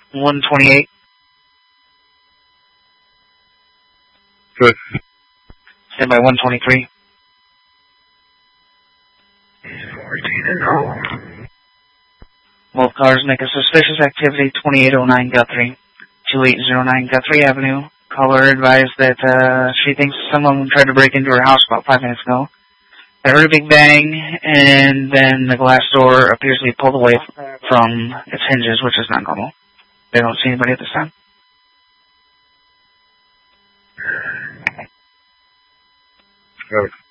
128. Good. Stand by 123. 14. Both cars make a suspicious activity, 2809 Guthrie, 2809 Guthrie Avenue. Caller advised that she thinks someone tried to break into her house about 5 minutes ago. I heard a big bang, and then the glass door appears to be pulled away from its hinges, which is not normal. They don't see anybody at this time. Good.